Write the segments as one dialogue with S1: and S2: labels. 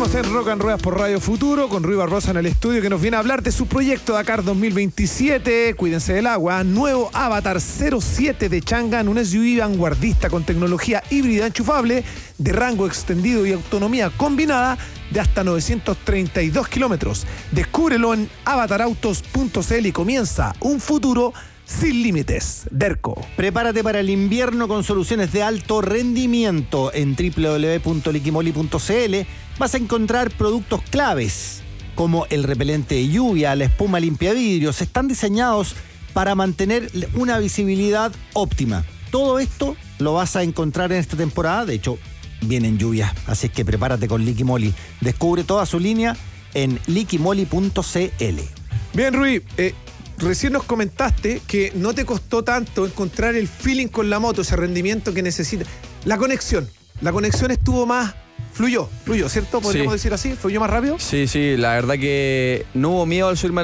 S1: Seguimos en Rock and Ruedas por Radio Futuro con Rui Barbosa en el estudio, que nos viene a hablar de su proyecto Dakar 2027. Cuídense del agua. Nuevo Avatar 07 de Chang'an, un SUV vanguardista con tecnología híbrida enchufable de rango extendido y autonomía combinada de hasta 932 kilómetros. Descúbrelo en avatarautos.cl y comienza un futuro sin límites. Derco.
S2: Prepárate para el invierno con soluciones de alto rendimiento. En www.liquimoli.cl vas a encontrar productos claves como el repelente de lluvia, la espuma limpia vidrios. Están diseñados para mantener una visibilidad óptima. Todo esto lo vas a encontrar en esta temporada. De hecho, vienen lluvias, así es que prepárate con Liquimoli. Descubre toda su línea en liquimoli.cl. Bien,
S1: Rui, recién nos comentaste que no te costó tanto encontrar el feeling con la moto, ese rendimiento que necesita. La conexión estuvo más... Fluyó, ¿cierto? ¿Podríamos decir así? ¿Fluyó más rápido?
S3: Sí, la verdad que no hubo miedo al subirme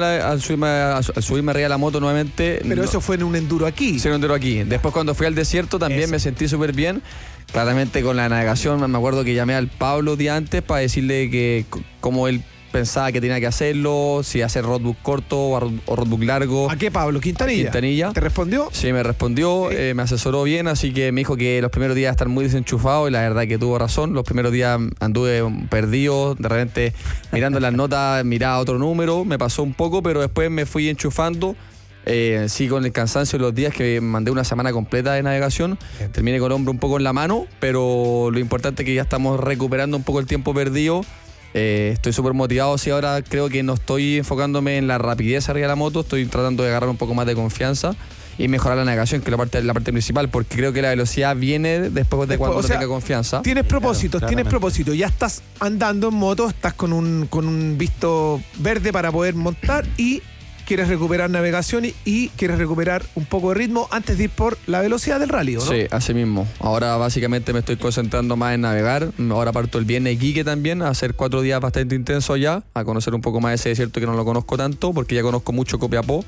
S3: arriba de la moto nuevamente.
S1: Pero eso fue en un enduro aquí.
S3: Sí, en un enduro aquí. Después cuando fui al desierto también me sentí súper bien. Claramente con la navegación, me acuerdo que llamé al Pablo día antes para decirle que como él pensaba que tenía que hacerlo, si hacer roadbook corto o roadbook largo.
S1: ¿A qué Pablo? ¿Quintanilla? ¿Te respondió?
S3: Sí, me respondió, me asesoró bien, así que me dijo que los primeros días estar muy desenchufado y la verdad que tuvo razón. Los primeros días anduve perdido, de repente mirando las notas miraba otro número, me pasó un poco, pero después me fui enchufando. Sí, con el cansancio de los días que mandé una semana completa de navegación, terminé con el hombro un poco en la mano, pero lo importante es que ya estamos recuperando un poco el tiempo perdido. Estoy súper motivado, sí, ahora creo que no estoy enfocándome en la rapidez arriba de la moto, estoy tratando de agarrar un poco más de confianza y mejorar la navegación, que es la parte principal, porque creo que la velocidad viene después de cuando tenga confianza.
S1: Tienes propósitos, ya estás andando en moto, estás con un visto verde para poder montar y quieres recuperar navegación y quieres recuperar un poco de ritmo antes de ir por la velocidad del rally, ¿o no?
S3: Sí, así mismo. Ahora básicamente me estoy concentrando más en navegar. Ahora parto el viernes Iquique también, a hacer 4 días bastante intensos allá, a conocer un poco más ese desierto que no lo conozco tanto, porque ya conozco mucho Copiapó.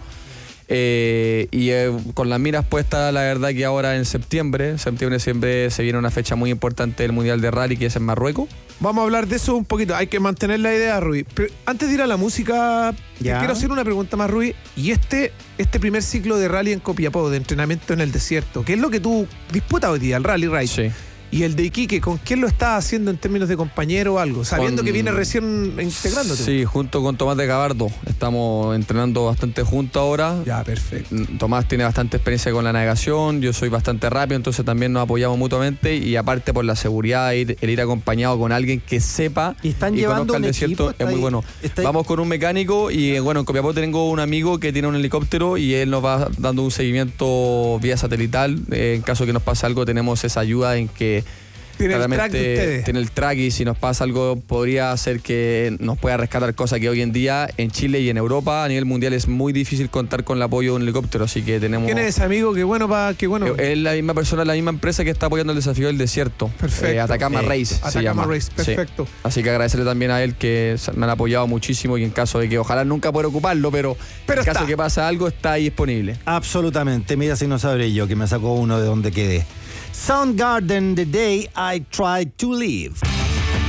S3: Con las miras puestas, la verdad que ahora en septiembre siempre se viene una fecha muy importante del Mundial de Rally, que es en Marruecos.
S1: Vamos a hablar de eso un poquito, hay que mantener la idea, Rui. Pero antes de ir a la música, te quiero hacer una pregunta más, Rui. Y este primer ciclo de rally en Copiapó, de entrenamiento en el desierto, ¿qué es lo que tú disputas hoy día, el Rally Ride?
S3: Sí.
S1: Y el de Iquique, ¿con quién lo estás haciendo en términos de compañero o algo? Sabiendo que viene recién integrándote.
S3: Sí, junto con Tomás de Gabardo. Estamos entrenando bastante juntos ahora.
S1: Ya, perfecto.
S3: Tomás tiene bastante experiencia con la navegación, yo soy bastante rápido, entonces también nos apoyamos mutuamente y aparte por la seguridad, el ir acompañado con alguien que sepa
S2: y conozca el desierto
S3: es muy bueno. Vamos con un mecánico y bueno, en Copiapó tengo un amigo que tiene un helicóptero y él nos va dando un seguimiento vía satelital. En caso que nos pase algo tenemos esa ayuda en que
S1: tiene el track de ustedes.
S3: Tiene el track y si nos pasa algo podría ser que nos pueda rescatar, cosas que hoy en día en Chile y en Europa a nivel mundial es muy difícil contar con el apoyo de un helicóptero, así que tenemos...
S1: ¿Quién es ese amigo? Qué bueno.
S3: Es la misma persona, la misma empresa que está apoyando el desafío del desierto.
S1: Perfecto.
S3: Atacama Race se llama.
S1: Race, perfecto.
S3: Sí. Así que agradecerle también a él que me han apoyado muchísimo y en caso de que ojalá nunca pueda ocuparlo, pero en caso de que pase algo está ahí disponible.
S2: Absolutamente, mira si no sabré yo que me sacó uno de donde quedé. Soundgarden, The Day I Tried to Leave.